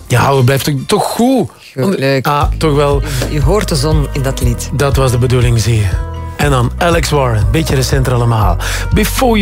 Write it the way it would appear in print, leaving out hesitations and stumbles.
Ja, het blijft toch goed. Leuk. Toch wel. Je hoort de zon in dat lied. Dat was de bedoeling, zie je. En dan Alex Warren, beetje recenter allemaal. Before